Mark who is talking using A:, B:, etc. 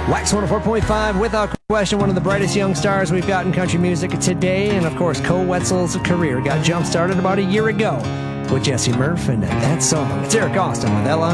A: Wax 104.5, without question, one of the brightest young stars we've got in country music today. And of course, Cole Wetzel's career got jump started about a year ago with Jesse Murph and that song. It's Eric Austin with Ella.